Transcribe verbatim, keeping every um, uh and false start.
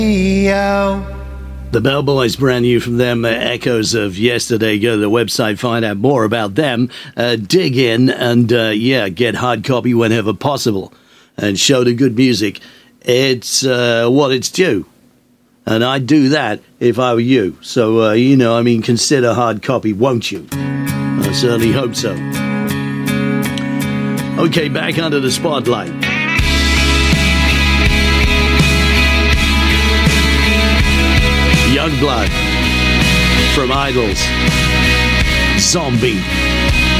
The Bellboys, brand new from them, uh, echoes of yesterday. Go to the website, find out more about them, uh, dig in, and uh, yeah, get hard copy whenever possible, and show the good music. It's uh, what it's due, and I'd do that if I were you. So uh, you know, I mean, consider hard copy, won't you? I certainly hope so. Okay, back under the spotlight. Youngblood from Idols, Zombie.